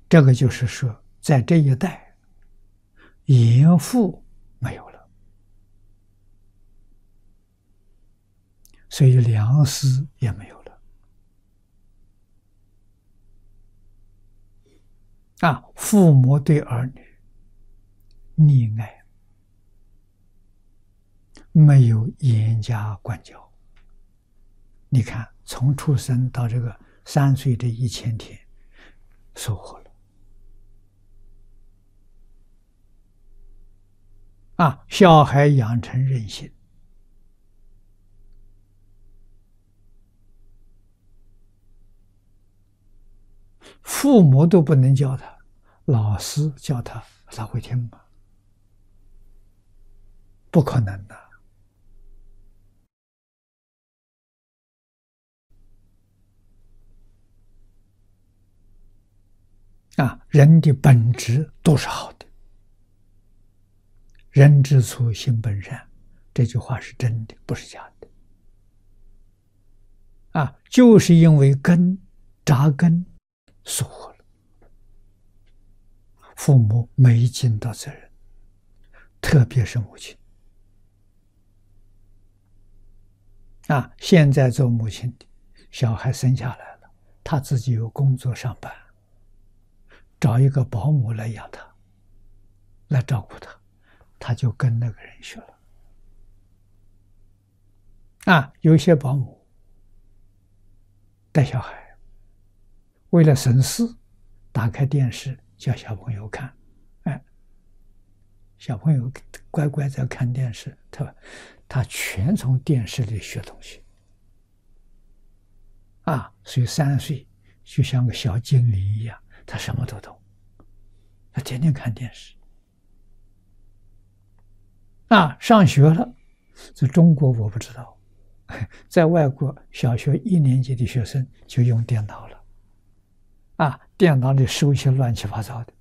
这个就是说，在这一代，严复没有了，所以良师也没有了。父母对儿女溺爱，没有严加管教。你看，从出生到这个3岁这1000天，收获了。小孩养成任性，父母都不能教他，老师教他，他会听吗？不可能的。人的本质都是好的。人之初，性本善，这句话是真的，不是假的。就是因为扎根疏忽了，父母没尽到责任，特别是母亲。现在做母亲的，小孩生下来了，他自己有工作上班，找一个保姆来养他，来照顾他，他就跟那个人学了。有些保姆带小孩，为了省事，打开电视叫小朋友看，小朋友乖乖在看电视，他全从电视里学东西。所以3岁就像个小精灵一样，他什么都懂，他天天看电视。上学了，在中国我不知道，在外国小学1年级的学生就用电脑了。电脑里收一些乱七八糟的，